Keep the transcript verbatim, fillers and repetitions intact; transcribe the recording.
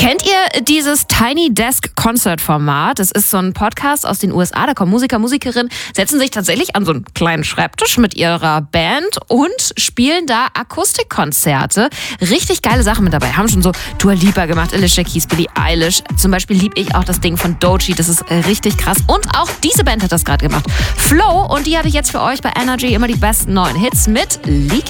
Kennt ihr dieses Tiny Desk Concert Format? Das ist so ein Podcast aus den U S A. Da kommen Musiker, Musikerinnen, setzen sich tatsächlich an so einen kleinen Schreibtisch mit ihrer Band und spielen da Akustikkonzerte. Richtig geile Sachen mit dabei. Haben schon so Dua Lipa gemacht, Alicia Keys, Billie Eilish. Zum Beispiel liebe ich auch das Ding von Doechii. Das ist richtig krass. Und auch diese Band hat das gerade gemacht. Flow. Und die habe ich jetzt für euch bei Energy immer die besten neuen Hits mit Leaky.